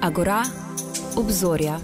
Agora, obzorja.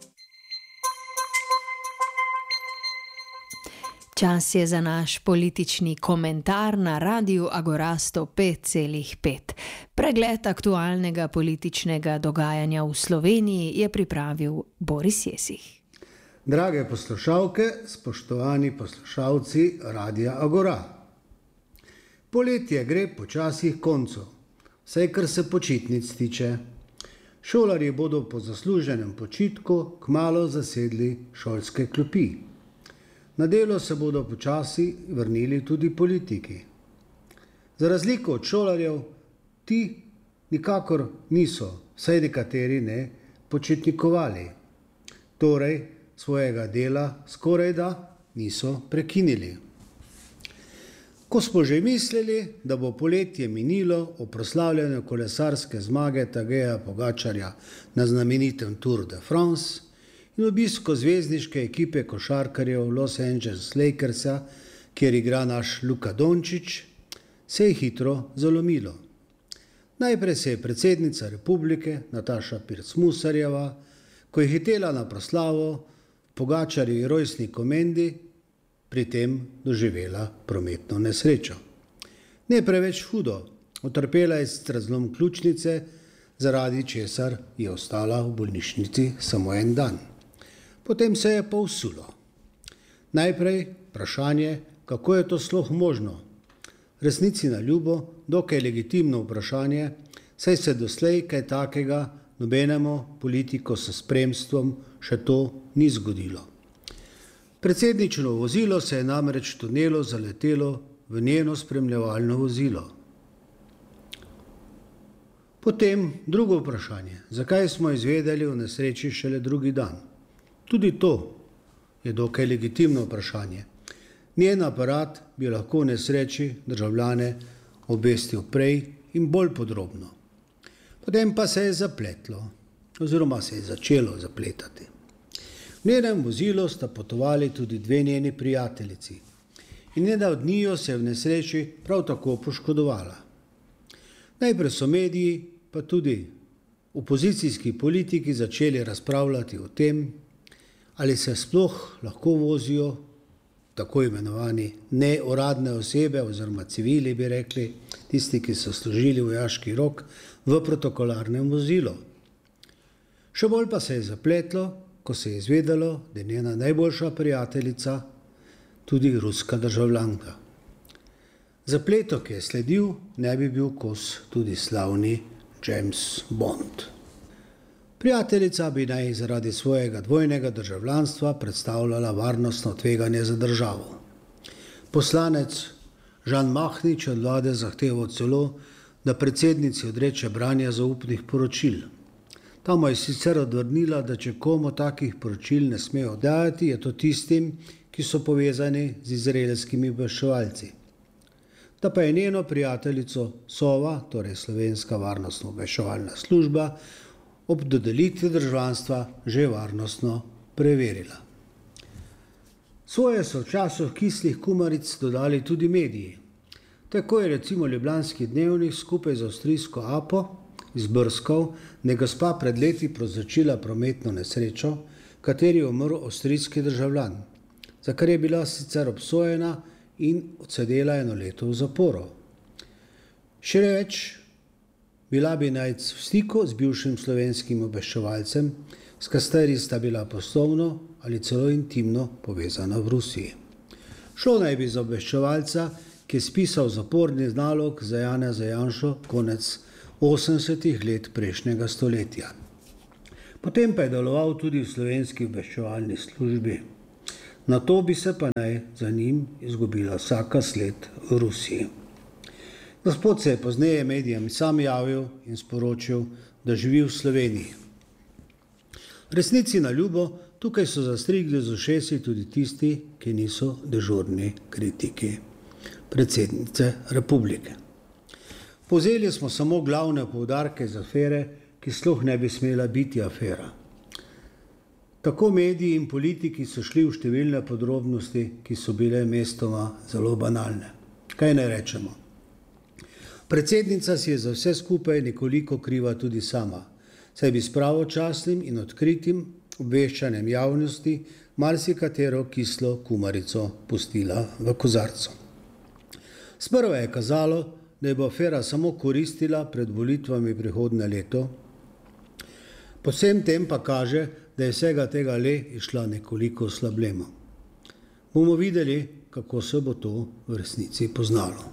Čas je za naš politični komentar na Radiu Agora 105,5. Pregled aktualnega političnega dogajanja v Sloveniji je pripravil Boris Jesih. Drage poslušalke, spoštovani poslušalci Radia Agora. Poletje gre počasi k koncu, vsaj kar se počitnic tiče. Šolarji bodo po zasluženem počitku kmalu zasedli šolske klopi. Na delo se bodo počasi vrnili tudi politiki. Za razliko od šolarjev, ti nikakor niso, vsaj nekateri ne, počitnikovali. Torej, svojega dela skorajda niso prekinili. Ko smo že mislili, da bo poletje minilo o proslavljanju kolesarske zmage Tadeja Pogačarja na znamenitem Tour de France in obisku zvezdniške ekipe košarkarjev Los Angeles Lakersa, kjer igra naš Luka Dončić, se je hitro zalomilo. Najprej se je predsednica republike Nataša Pirc-Musarjeva, ko je hitela na proslavo Pogačarjevi rojstni komendi, pri tem doživela prometno nesrečo. Ne preveč hudo, utrpela je sicer zlom ključnice, zaradi česar je ostala v bolnišnici samo en dan. Potem se je povsulo. Najprej vprašanje, kako je to sploh možno. Resnici na ljubo, dokaj legitimno vprašanje, saj se doslej kaj takega nobenemu politiku s spremstvom še to ni zgodilo. Predsedničino vozilo se je namreč v tunelu zaletelo v njeno spremljevalno vozilo. Potem drugo vprašanje, zakaj smo izvedeli o nesreči šele drugi dan. Tudi to je dokaj legitimno vprašanje. Njen aparat bi lahko v nesreči državljane obvestil prej in bolj podrobno. Potem pa se je zapletlo, oziroma se je začelo zapletati. V njenem vozilu sta potovali tudi dve njeni prijateljici in ena od njiju se je v nesreči prav tako poškodovala. Najprej so mediji, pa tudi opozicijski politiki začeli razpravljati o tem, ali se sploh lahko vozijo tako imenovani neuradne osebe oziroma civili, bi rekli, tisti, ki so služili vojaški rok, v protokolarnem vozilu. Še bolj pa se je zapletlo, ko se je izvedelo, da je njena najboljša prijateljica tudi ruska državljanka. Zapletu, ki je sledil, ne bi bil kos tudi slavni James Bond. Prijateljica bi naj zaradi svojega dvojnega državljanstva predstavljala varnostno tveganje za državo. Poslanec Žan Mahnič od vlade zahteval celo, da predsednici odreče branje zaupnih poročil. Ta mu je sicer odvrnila, da če komu takih poročil ne sme oddajati, je to tistim, ki so povezani z izraelskimi obveščevalci. Da pa je njeno prijateljico SOVA, torej Slovenska varnostno-obveščevalna služba, ob dodelitvi državljanstva že varnostno preverila. Svoje so v času kislih kumaric dodali tudi mediji. Tako je recimo Ljubljanski dnevnik skupaj z avstrijsko APO izbrskal, da je gospa pred leti povzročila prometno nesrečo, kateri je umrl avstrijski državljan, za kar je bila sicer obsojena in odsedela 1 leto v zaporu. Še več, bila bi naj v stiku z bivšim slovenskim obveščevalcem, s katerim sta bila poslovno ali celo intimno povezana v Rusiji. Šlo naj bi za obveščevalca, ki je spisal zaporni nalog za Janeza Janšo konec 80. let prejšnjega stoletja. Potem pa je deloval tudi v slovenski obveščevalni službi. Na to bi se pa naj za njim izgubila vsaka sled v Rusiji. Gospod se je pozneje medijem sam javil in sporočil, da živi v Sloveniji. Resnici na ljubo, tukaj so zastrigli z ušesi tudi tisti, ki niso dežurni kritiki predsednice republike. Povzeli smo samo glavne poudarke z afere, ki sploh ne bi smela biti afera. Tako mediji in politiki so šli v številne podrobnosti, ki so bile mestoma zelo banalne. Kaj naj rečemo? Predsednica si je za vse skupaj nekoliko kriva tudi sama, saj bi s pravočasnim in odkritim obveščanjem javnosti marsikatero kislo kumarico pustila v kozarcu. Sprva je kazalo, da je bo afera samo koristila pred volitvami prihodnje leto, po vsem tem pa kaže, da je vsega tega le išla nekoliko oslabljeno. Bomo videli, kako se bo to v resnici poznalo.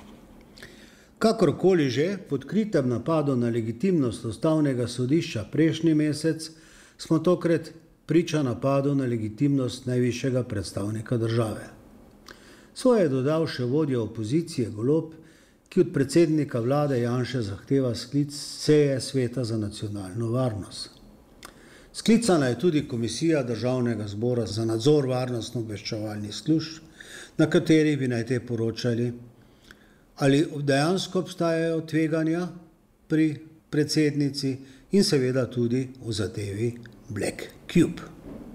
Kakorkoli že, po odkritem napadu na legitimnost Ustavnega sodišča prejšnji mesec smo tokrat priča napadu na legitimnost najvišjega predstavnika države. Svoje je dodal še vodja opozicije Golob, ki od predsednika vlade Janše zahteva sklic seje Sveta za nacionalno varnost. Sklicana je tudi Komisija Državnega zbora za nadzor varnostno-obveščevalnih služb, na kateri bi naj te poročali, ali dejansko obstajajo tveganja pri predsednici in seveda tudi v zadevi Black Cube.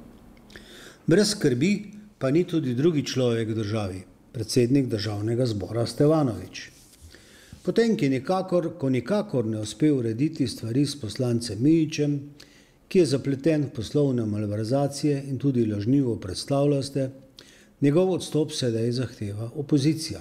Brez skrbi pa ni tudi drugi človek v državi, predsednik Državnega zbora Stevanović. Potem, ko nikakor ne uspe urediti stvari s poslancem Mijićem, ki je zapleten v poslovne malverzacije in tudi lažnivo predstavlja se, njegov odstop sedaj zahteva opozicija.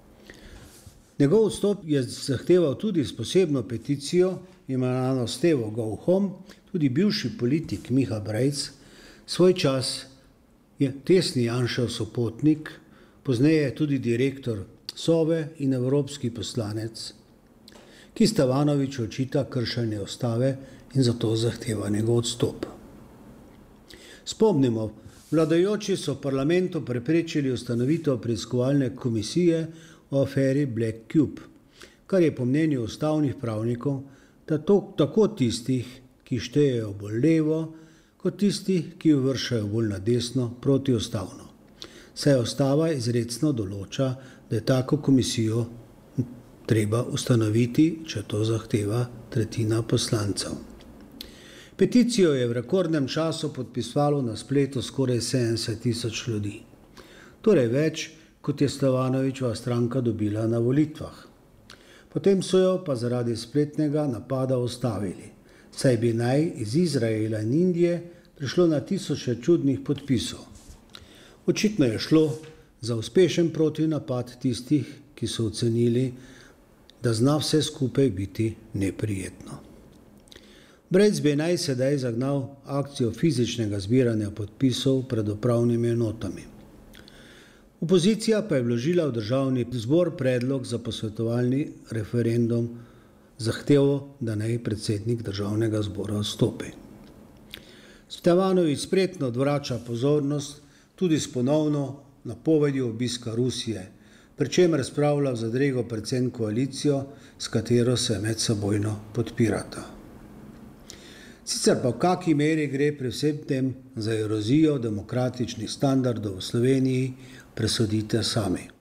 Njegov odstop je zahteval tudi s posebno peticijo, imenovano Stevo Go Home, tudi bivši politik Miha Brejc, svoj čas je tesni Janšev sopotnik, pozneje tudi direktor Sove in evropski poslanec, ki Stevanoviću očita kršenje ustave in zato zahteva njegov odstop. Spomnimo, vladajoči so v parlamentu preprečili ustanovitev preiskovalne komisije o aferi Black Cube, kar je po mnenju ustavnih pravnikov tako tistih, ki štejejo bolj levo, kot tistih, ki jo vršajo bolj na desno protiustavno. Saj ustava izrecno določa, da je tako komisijo treba ustanoviti, če to zahteva tretjina poslancev. Peticijo je v rekordnem času podpisalo na spletu skoraj 70.000 ljudi. Torej več, kot je Stevanovićeva stranka dobila na volitvah. Potem so jo pa zaradi spletnega napada ustavili, saj bi naj iz Izraela in Indije prišlo na tisoče čudnih podpisov. Očitno je šlo za uspešen protinapad tistih, ki so ocenili, da zna vse skupaj biti neprijetno. Brejc bi naj sedaj zagnal akcijo fizičnega zbiranja podpisov pred upravnimi enotami. Opozicija pa je vložila v Državni zbor predlog za posvetovalni referendum zahtevo, da naj predsednik Državnega zbora odstopi. Stevanović spretno odvrača pozornost tudi s ponovno napovedjo obiska Rusije, pri čemer spravlja v zadrego predvsem koalicijo, s katero se medsebojno podpirata. Sicer pa v kaki meri gre pri vsem tem za erozijo demokratičnih standardov v Sloveniji, presodite sami.